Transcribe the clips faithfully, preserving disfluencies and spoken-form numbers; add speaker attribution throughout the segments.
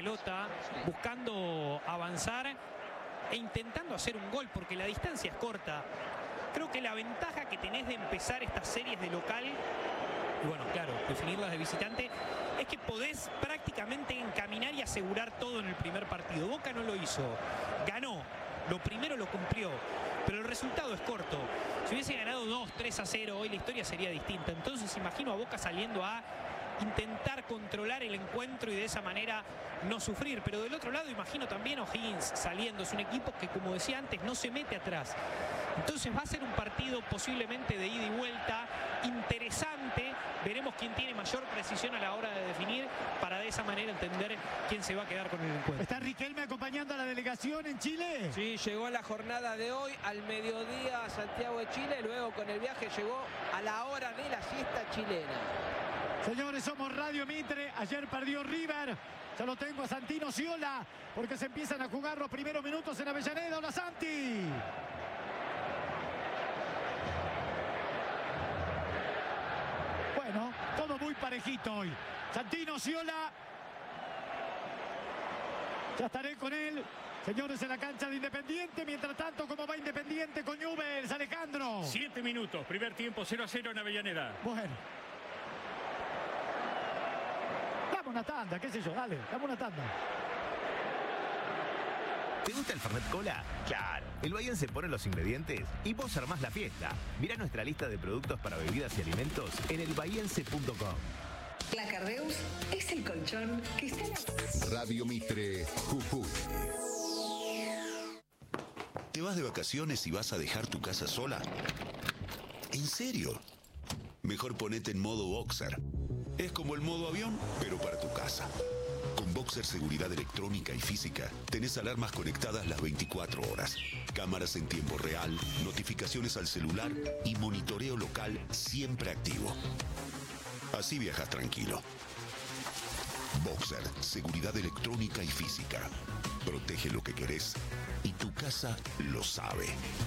Speaker 1: pelota, buscando avanzar e intentando hacer un gol, porque la distancia es corta. Creo que la ventaja que tenés de empezar estas series de local, y bueno, claro, definirlas de visitante, es que podés prácticamente encaminar y asegurar todo en el primer partido. Boca no lo hizo, ganó, lo primero lo cumplió, pero el resultado es corto. Si hubiese ganado dos, tres a cero, hoy la historia sería distinta. Entonces imagino a Boca saliendo a intentar controlar el encuentro y de esa manera no sufrir. Pero del otro lado imagino también a O'Higgins saliendo. Es un equipo que, como decía antes, no se mete atrás. Entonces va a ser un partido posiblemente de ida y vuelta, interesante. Veremos quién tiene mayor precisión a la hora de definir, para de esa manera entender quién se va a quedar con el encuentro.
Speaker 2: ¿Está Riquelme acompañando a la delegación en Chile?
Speaker 3: Sí, llegó a la jornada de hoy al mediodía a Santiago de Chile. Luego con el viaje llegó a la hora de la siesta chilena.
Speaker 2: Señores, somos Radio Mitre. Ayer perdió River. Ya lo tengo a Santino Sciola, porque se empiezan a jugar los primeros minutos en Avellaneda. Hola, Santi. Bueno, todo muy parejito hoy. Santino Sciola. Ya estaré con él. Señores, en la cancha de Independiente. Mientras tanto, ¿cómo va Independiente con Newell's, Alejandro?
Speaker 4: Siete minutos, primer tiempo, cero a cero en Avellaneda.
Speaker 2: Bueno. Dame una tanda, qué sé yo, dale, dame una tanda.
Speaker 5: ¿Te gusta el Fernet Cola? Claro. El Bahía se pone los ingredientes y vos armás la fiesta. Mirá nuestra lista de productos para bebidas y alimentos en el bahiense punto com.
Speaker 6: La Cardeus es el colchón que está en la...
Speaker 7: Radio Mitre, Jujuy.
Speaker 8: ¿Te vas de vacaciones y vas a dejar tu casa sola? ¿En serio? Mejor ponete en modo Boxer. Es como el modo avión, pero para tu casa. Con Boxer Seguridad Electrónica y Física, tenés alarmas conectadas las veinticuatro horas, cámaras en tiempo real, notificaciones al celular y monitoreo local siempre activo. Así viajas tranquilo. Boxer Seguridad Electrónica y Física. Protege lo que querés y tu casa lo sabe.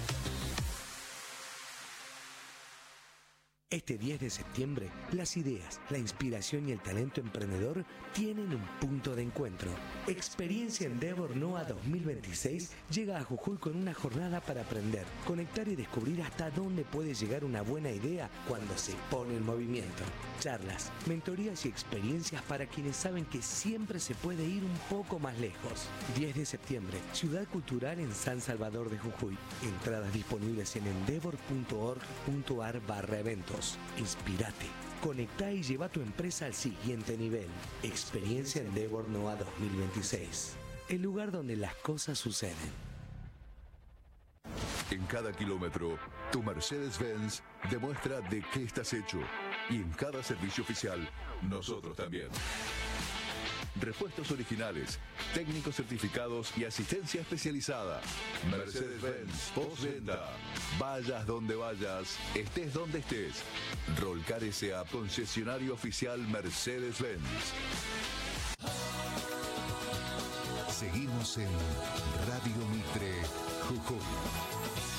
Speaker 9: Este diez de septiembre, las ideas, la inspiración y el talento emprendedor tienen un punto de encuentro. Experiencia Endeavor NOA dos mil veintiséis llega a Jujuy con una jornada para aprender, conectar y descubrir hasta dónde puede llegar una buena idea cuando se pone en movimiento. Charlas, mentorías y experiencias para quienes saben que siempre se puede ir un poco más lejos. diez de septiembre, Ciudad Cultural en San Salvador de Jujuy. Entradas disponibles en endeavor punto org punto ar barra eventos. Inspirate, conectá y lleva tu empresa al siguiente nivel. Experiencia Endeavor NOA dos mil veintiséis. El lugar donde las cosas suceden.
Speaker 7: En cada kilómetro, tu Mercedes-Benz demuestra de qué estás hecho. Y en cada servicio oficial, nosotros también. Repuestos originales, técnicos certificados y asistencia especializada. Mercedes-Benz postventa. Vayas donde vayas, estés donde estés. Rolcar S A, concesionario oficial Mercedes-Benz.
Speaker 10: Seguimos en Radio Mitre, Jujuy.